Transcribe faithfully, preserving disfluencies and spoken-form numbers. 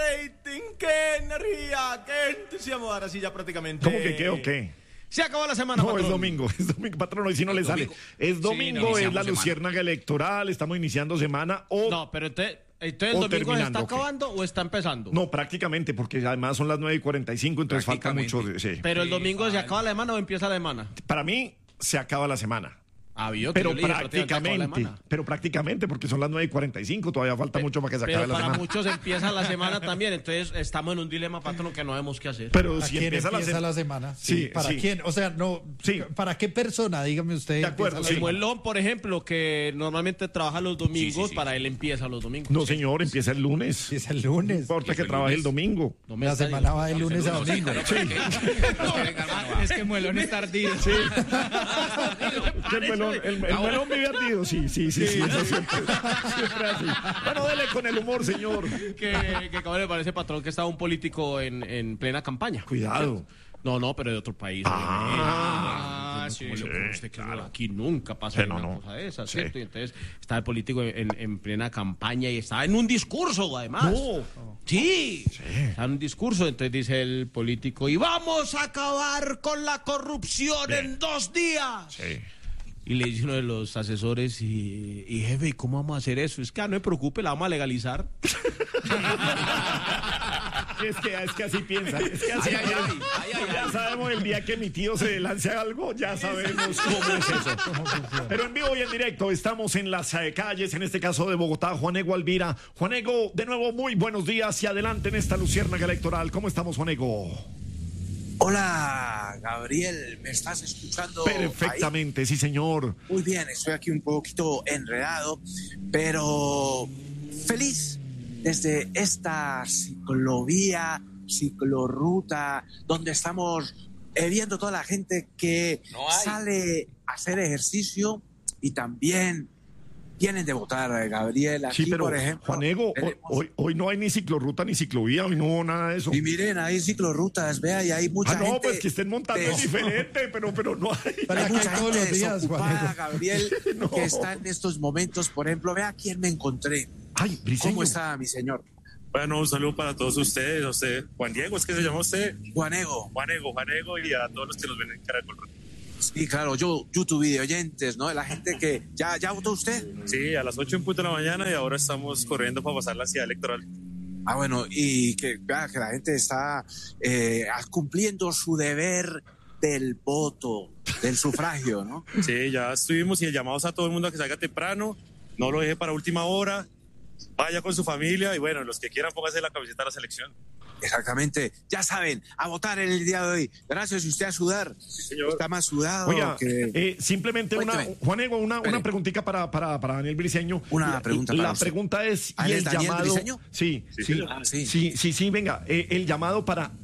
rating, qué energía, qué entusiasmo. Ahora sí ya prácticamente. ¿Cómo que qué o qué? Se acabó la semana, No, patrón. es domingo, es domingo, patrón, y si no le sale. Es domingo, Sí, no, es la semana. luciérnaga electoral, estamos iniciando semana o... No, pero entonces, entonces O el domingo se terminando, está ok. acabando o está empezando. No, prácticamente, porque además son las nueve y cuarenta y cinco, entonces falta mucho. Prácticamente. Sí. Pero el Sí, domingo se vale. acaba la semana o empieza la semana. Para mí, se acaba la semana. Ah, vio que Pero yo le dije, prácticamente acaba la prácticamente, semana. pero prácticamente, porque son las nueve y cuarenta y cinco, todavía falta mucho para que se acabe Pero la para semana. muchos empieza la semana también, entonces estamos en un dilema, patrón, que no sabemos qué hacer. Pero ¿Para si quién empieza, empieza, la, la, sem- semana? Sí, ¿Para sí. quién? O sea, no. Sí. ¿Para qué persona? Dígame usted. De acuerdo, empieza la sí. Como semana? el Lon, por ejemplo, que normalmente trabaja los domingos, Sí, sí, sí. para él empieza los domingos. No, señor, empieza el lunes. Empieza el No lunes. importa que el trabaje el lunes. domingo. No me La está semana diciendo. va de lunes a domingo. Es que Muelón es tardío. Sí. El melón, el, el melón vive ardido, sí, sí, sí, sí, eso siempre, siempre así. Bueno, dele con el humor, señor. Que, que acaba de parece, patrón, que estaba un político en, en plena campaña. Cuidado. No, no, pero de otro país. Ah, obviamente. sí, ¿Cómo le sí, ocurre a usted que claro. aquí nunca pasa Sí, no, una no. cosa de esa, Sí. ¿cierto? Y entonces estaba el político en, en plena campaña y estaba en un discurso, además. No. Sí, estaba en un discurso, entonces dice el político, y vamos a acabar con la corrupción Bien. en dos días. Sí. Y le dice uno de los asesores, y, y jefe, ¿y cómo vamos a hacer eso? Es que ah, no me preocupe, la vamos a legalizar. Es que, es que así piensa. Es que así Ay, ay, piensa. ay, ay, ay, Ya ay. sabemos el día que mi tío se lance algo, ya sabemos cómo es eso. Pero en vivo y en directo estamos en las eh, calles, en este caso de Bogotá, Juanego Alvira. Juanego, de nuevo, muy buenos días y adelante en esta luciérnaga electoral. ¿Cómo estamos, Juanego? Hola, Gabriel, ¿me estás escuchando? Perfectamente, sí, señor. Ahí? Muy bien, estoy aquí un poquito enredado, pero feliz desde esta ciclovía, ciclorruta, donde estamos eh, viendo toda la gente que No hay. sale a hacer ejercicio y también vienen de votar, eh, Gabriel. Aquí, Sí, pero, por ejemplo, Juanego, hoy, tenemos- hoy, hoy no hay ni ciclorruta ni ciclovía, hoy no hubo nada de eso. Y miren, hay ciclorrutas, vea, y hay mucha Ah, no, gente... pues que estén montando de- es diferente, pero, pero no hay. Para Hay que mucha todos gente los días, desocupada, Juanego. Gabriel, No. que está en estos momentos. Por ejemplo, vea quién me encontré. Ay, Briseño. ¿Cómo está, mi señor? Bueno, un saludo para todos ustedes, a usted, Juan Diego, ¿es que se llama usted? Juanego. Juanego, Juanego, y a todos los que nos ven en Caracol. Sí, claro, yo, YouTube video oyentes, ¿no? La gente que... ¿Ya, ya votó usted? Sí, a las ocho en punto de la mañana y ahora estamos corriendo para pasar la ciudad electoral. Ah, bueno, y que, vea, que la gente está eh, cumpliendo su deber del voto, del sufragio, ¿no? Sí, ya estuvimos y llamamos a todo el mundo a que salga temprano, no lo deje para última hora, vaya con su familia y bueno, los que quieran pónganse la camiseta de la selección. Exactamente. Ya saben, a votar en el día de hoy. Gracias, y usted a sudar. Sí, señor. Está más sudado Oiga, que... eh, simplemente una, Cuénteme. Juanego, una, una Espere. preguntita para, para, para Daniel Briseño. Una La- pregunta La para usted. pregunta es, ¿Ah, ¿y él el es Daniel llamado? Briseño? Sí, Sí, sí, señor. Ah, sí. sí, sí, sí, venga, eh, el llamado para